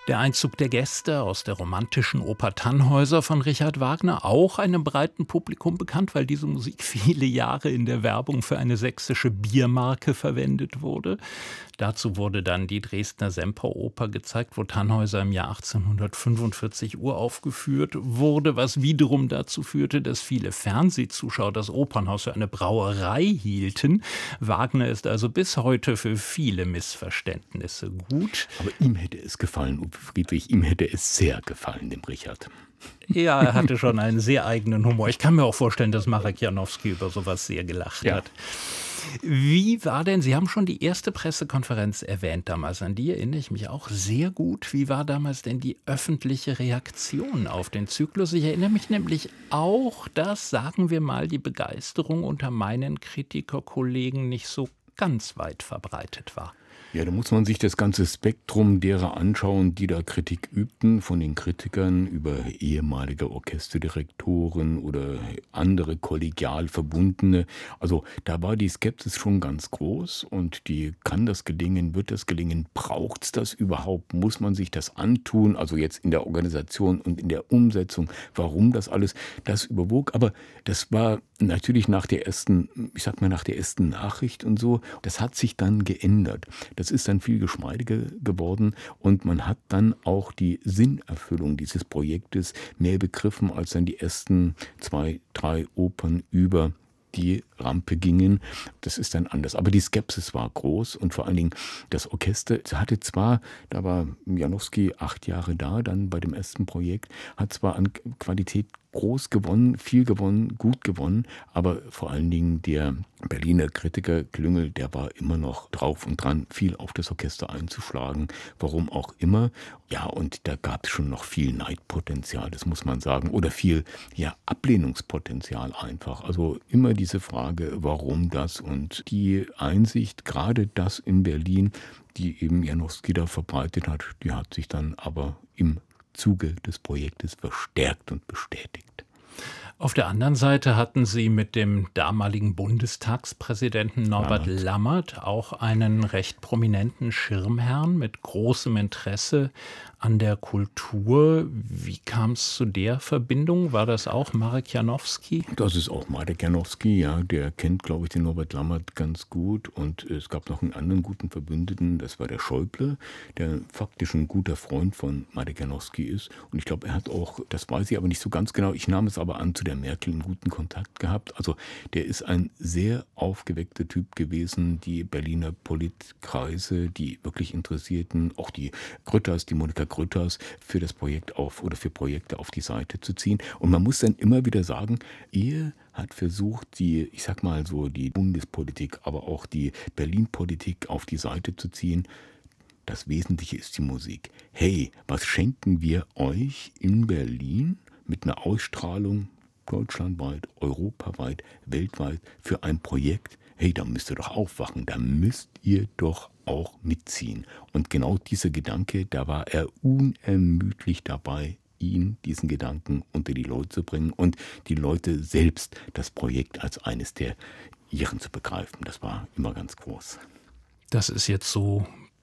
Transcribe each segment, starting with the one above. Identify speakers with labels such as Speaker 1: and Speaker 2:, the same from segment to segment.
Speaker 1: Der Einzug der Gäste aus der romantischen Oper Tannhäuser von Richard Wagner, auch einem breiten Publikum bekannt, weil diese Musik viele Jahre in der Werbung für eine sächsische Biermarke verwendet wurde. Dazu wurde dann die Dresdner Semperoper gezeigt, wo Tannhäuser im Jahr 1845 uraufgeführt wurde, was wiederum dazu führte, dass viele Fernsehzuschauer das Opernhaus für eine Brauerei hielten. Wagner ist also bis heute für viele Missverständnisse gut.
Speaker 2: Aber ihm hätte es gefallen, Uwe Friedrich, ihm hätte es sehr gefallen, dem Richard.
Speaker 1: Ja, er hatte schon einen sehr eigenen Humor. Ich kann mir auch vorstellen, dass Marek Janowski über sowas sehr gelacht hat. Wie war denn, Sie haben schon die erste Pressekonferenz erwähnt damals, an die erinnere ich mich auch sehr gut. Wie war damals denn die öffentliche Reaktion auf den Zyklus? Ich erinnere mich nämlich auch, dass, sagen wir mal, die Begeisterung unter meinen Kritikerkollegen nicht so ganz weit verbreitet war.
Speaker 2: Ja, da muss man sich das ganze Spektrum derer anschauen, die da Kritik übten, von den Kritikern über ehemalige Orchesterdirektoren oder andere kollegial Verbundene. Also da war die Skepsis schon ganz groß und die kann das gelingen, wird das gelingen, braucht es das überhaupt, muss man sich das antun, also jetzt in der Organisation und in der Umsetzung, warum das alles, das überwog, aber das war natürlich nach der ersten Nachricht und so, das hat sich dann geändert. Das ist dann viel geschmeidiger geworden und man hat dann auch die Sinnerfüllung dieses Projektes mehr begriffen, als dann die ersten 2, 3 Opern über die Rampe gingen. Das ist dann anders. Aber die Skepsis war groß und vor allen Dingen das Orchester hatte zwar, da war Janowski 8 Jahre da, dann bei dem ersten Projekt, hat zwar an Qualität groß gewonnen, viel gewonnen, gut gewonnen, aber vor allen Dingen der Berliner Kritiker Klüngel, der war immer noch drauf und dran, viel auf das Orchester einzuschlagen, warum auch immer. Ja, und da gab es schon noch viel Neidpotenzial, das muss man sagen, oder viel Ablehnungspotenzial einfach. Also immer diese Frage, warum das, und die Einsicht, gerade das in Berlin, die eben Janowski da verbreitet hat, die hat sich dann aber im Zuge des Projektes verstärkt und bestätigt.
Speaker 1: Auf der anderen Seite hatten Sie mit dem damaligen Bundestagspräsidenten Norbert Lammert auch einen recht prominenten Schirmherrn mit großem Interesse an der Kultur. Wie kam es zu der Verbindung? War das auch Marek Janowski?
Speaker 2: Das ist auch Marek Janowski, ja. Der kennt, glaube ich, den Norbert Lammert ganz gut. Und es gab noch einen anderen guten Verbündeten, das war der Schäuble, der faktisch ein guter Freund von Marek Janowski ist. Und ich glaube, er hat auch, das weiß ich aber nicht so ganz genau, ich nahm es aber an, zu der Merkel einen guten Kontakt gehabt. Also der ist ein sehr aufgeweckter Typ gewesen. Die Berliner Politkreise, die wirklich Interessierten, auch die Grütters, die Monika Grütters für das Projekt für Projekte auf die Seite zu ziehen. Und man muss dann immer wieder sagen, er hat versucht, die Bundespolitik, aber auch die Berlin-Politik auf die Seite zu ziehen. Das Wesentliche ist die Musik. Hey, was schenken wir euch in Berlin mit einer Ausstrahlung deutschlandweit, europaweit, weltweit für ein Projekt? Hey, da müsst ihr doch aufwachen, da müsst ihr doch auch mitziehen. Und genau dieser Gedanke, da war er unermüdlich dabei, diesen Gedanken unter die Leute zu bringen und die Leute selbst das Projekt als eines der ihren zu begreifen. Das war immer ganz groß.
Speaker 1: Das ist jetzt so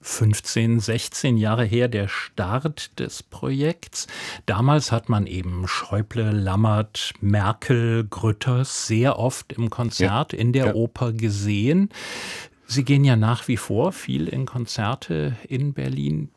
Speaker 1: 15, 16 Jahre her, der Start des Projekts. Damals hat man eben Schäuble, Lammert, Merkel, Grütters sehr oft im Konzert in der Oper gesehen. Sie gehen ja nach wie vor viel in Konzerte in Berlin.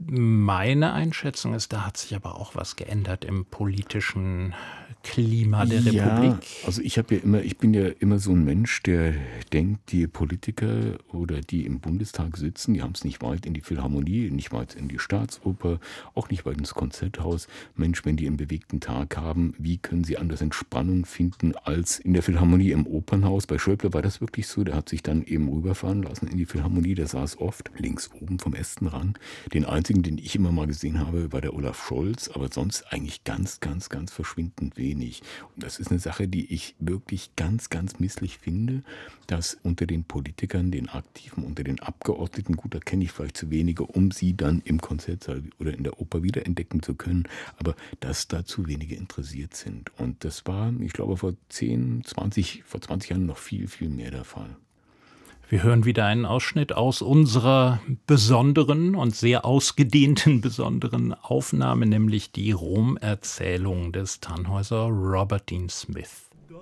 Speaker 1: Meine Einschätzung ist, da hat sich aber auch was geändert im politischen Klima der Republik.
Speaker 2: Also ich bin ja immer so ein Mensch, der denkt, die Politiker oder die im Bundestag sitzen, die haben es nicht weit in die Philharmonie, nicht weit in die Staatsoper, auch nicht weit ins Konzerthaus. Mensch, wenn die einen bewegten Tag haben, wie können sie anders Entspannung finden als in der Philharmonie im Opernhaus? Bei Schäuble war das wirklich so, der hat sich dann eben rüberfahren lassen in die Philharmonie, der saß oft links oben vom ersten Rang. Den einzigen, den ich immer mal gesehen habe, war der Olaf Scholz, aber sonst eigentlich ganz, ganz, ganz verschwindend wenig. Und das ist eine Sache, die ich wirklich ganz, ganz misslich finde, dass unter den Politikern, den Aktiven, unter den Abgeordneten, gut, da kenne ich vielleicht zu wenige, um sie dann im Konzertsaal oder in der Oper wiederentdecken zu können, aber dass da zu wenige interessiert sind. Und das war, ich glaube, vor 20 Jahren noch viel, viel mehr der Fall.
Speaker 1: Wir hören wieder einen Ausschnitt aus unserer besonderen und sehr ausgedehnten besonderen Aufnahme, nämlich die Rom-Erzählung des Tannhäuser Robert Dean Smith.